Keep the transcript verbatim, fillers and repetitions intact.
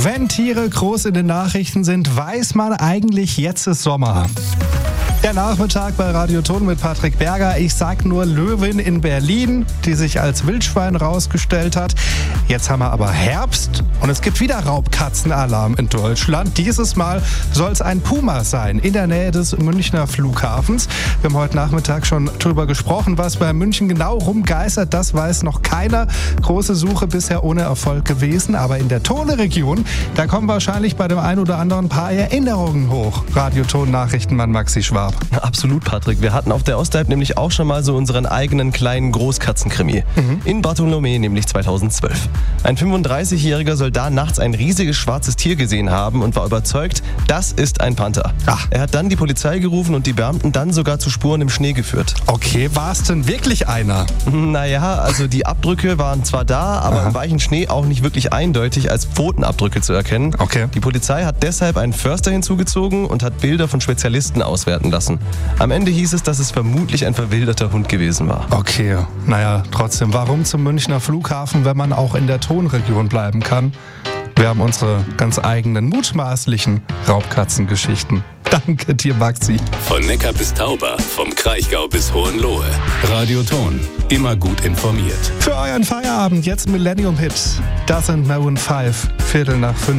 Wenn Tiere groß in den Nachrichten sind, weiß man eigentlich, jetzt ist Sommer. Der Nachmittag bei Radio Ton mit Patrick Berger. Ich sag nur Löwin in Berlin, die sich als Wildschwein rausgestellt hat. Jetzt haben wir aber Herbst und es gibt wieder Raubkatzenalarm in Deutschland. Dieses Mal soll es ein Puma sein, in der Nähe des Münchner Flughafens. Wir haben heute Nachmittag schon drüber gesprochen, was bei München genau rumgeistert. Das weiß noch keiner. Große Suche bisher ohne Erfolg gewesen. Aber in der Tone-Region, da kommen wahrscheinlich bei dem einen oder anderen paar Erinnerungen hoch. Radio Ton Nachrichtenmann Maxi Schwab. Absolut, Patrick. Wir hatten auf der Ostalb nämlich auch schon mal so unseren eigenen kleinen Großkatzenkrimi. Mhm. In Bartholomä, nämlich zweitausendzwölf. Ein fünfunddreißigjähriger soll da nachts ein riesiges schwarzes Tier gesehen haben und war überzeugt, das ist ein Panther. Ach. Er hat dann die Polizei gerufen und die Beamten dann sogar zu Spuren im Schnee geführt. Okay, war es denn wirklich einer? Naja, also die Abdrücke waren zwar da, aber Aha. im weichen Schnee auch nicht wirklich eindeutig als Pfotenabdrücke zu erkennen. Okay. Die Polizei hat deshalb einen Förster hinzugezogen und hat Bilder von Spezialisten auswerten lassen. Am Ende hieß es, dass es vermutlich ein verwilderter Hund gewesen war. Okay, naja, trotzdem, warum zum Münchner Flughafen, wenn man auch in der Tonregion bleiben kann? Wir haben unsere ganz eigenen mutmaßlichen Raubkatzengeschichten. Danke dir, Maxi. Von Neckar bis Tauber, vom Kraichgau bis Hohenlohe. Radio Ton, immer gut informiert. Für euren Feierabend jetzt Millennium Hit. Das sind Maroon fünf, Viertel nach fünf.